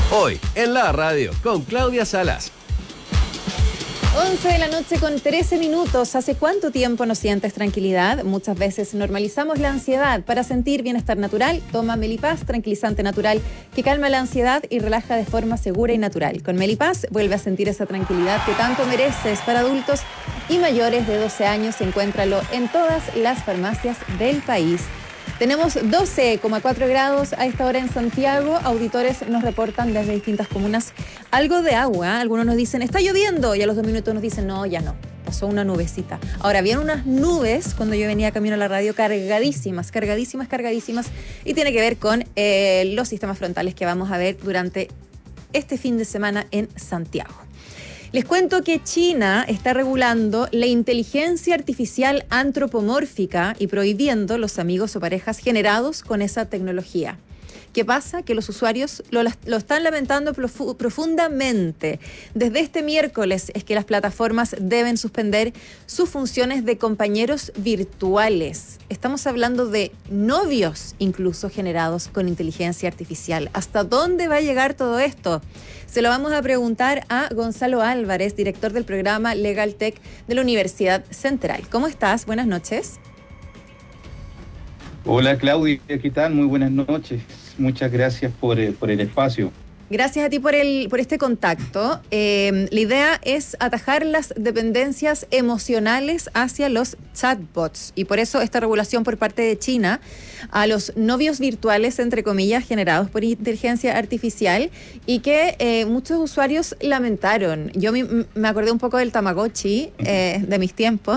Hoy en la radio con Claudia Salas. 11 de la noche con 13 minutos. ¿Hace cuánto tiempo no sientes tranquilidad? Muchas veces normalizamos la ansiedad. Para sentir bienestar natural, toma Melipaz, tranquilizante natural que calma la ansiedad y relaja de forma segura y natural. Con Melipaz vuelve a sentir esa tranquilidad que tanto mereces. Para adultos y mayores de 12 años, encuéntralo en todas las farmacias del país. Tenemos 12,4 grados a esta hora en Santiago. Auditores nos reportan desde distintas comunas algo de agua. Algunos nos dicen, está lloviendo, y a los 2 minutos nos dicen, no, ya no, pasó una nubecita. Ahora, habían unas nubes cuando yo venía camino a la radio cargadísimas, y tiene que ver con los sistemas frontales que vamos a ver durante este fin de semana en Santiago. Les cuento que China está regulando la inteligencia artificial antropomórfica y prohibiendo los amigos o parejas generados con esa tecnología. ¿Qué pasa? Que los usuarios lo están lamentando profundamente. Desde este miércoles es que las plataformas deben suspender sus funciones de compañeros virtuales. Estamos hablando de novios incluso generados con inteligencia artificial. ¿Hasta dónde va a llegar todo esto? Se lo vamos a preguntar a Gonzalo Álvarez, director del programa Legal Tech de la Universidad Central. ¿Cómo estás? Buenas noches. Hola Claudia, ¿qué tal? Muy buenas noches. Muchas gracias por el espacio. Gracias a ti por este contacto. La idea es atajar las dependencias emocionales hacia los chatbots y por eso esta regulación por parte de China a los novios virtuales, entre comillas, generados por inteligencia artificial y que muchos usuarios lamentaron. Yo me acordé un poco del Tamagotchi de mis tiempos.